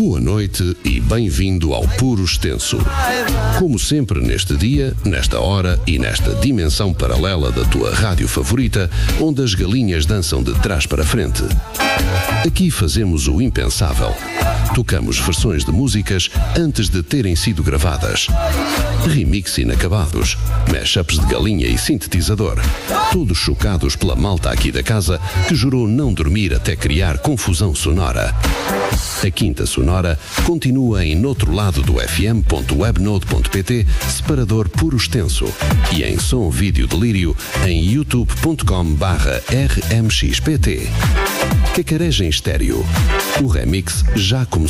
Boa noite e bem-vindo ao Puro Extenso. Como sempre neste dia, nesta hora e nesta dimensão paralela da tua rádio favorita, onde as galinhas dançam de trás para frente. Aqui fazemos o impensável. Tocamos versões de músicas antes de terem sido gravadas. Remix inacabados, mashups de galinha e sintetizador. Todos chocados pela malta aqui da casa que jurou não dormir até criar confusão sonora. A Quinta Sonora continua em Noutro Lado do fm.webnode.pt, separador Puro Extenso, e em Som Vídeo Delírio em youtube.com/rmxpt. Cacareja em Estéreo. O remix já começou.